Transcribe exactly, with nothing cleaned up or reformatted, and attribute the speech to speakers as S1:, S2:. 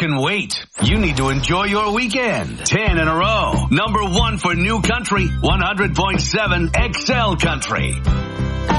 S1: can wait. You need to enjoy your weekend. Ten in a row. Number one for New Country, one hundred point seven X L Country.